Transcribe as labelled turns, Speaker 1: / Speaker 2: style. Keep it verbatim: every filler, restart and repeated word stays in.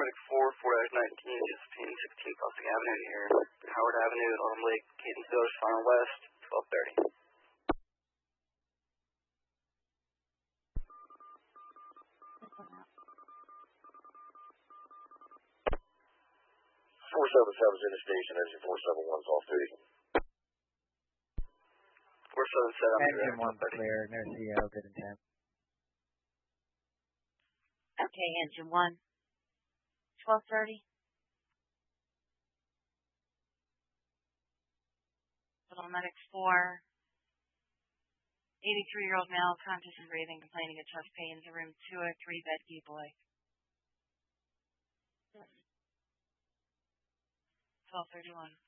Speaker 1: paramedic four, four nineteen, Josephine, sixteen Fosdick Avenue here. Howard Avenue at Autumn Lake, Cadence Village, Final West, twelve thirty.
Speaker 2: four seven seven is in the station, engine four seven one is off duty.
Speaker 1: four seven seven,
Speaker 3: engine one clear, no C O, good intent.
Speaker 4: Okay, engine one, twelve thirty. Little medic four, eighty-three-year-old male, conscious and breathing, complaining of chest pains, in room two oh three, bed key boy. twelve thirty-one.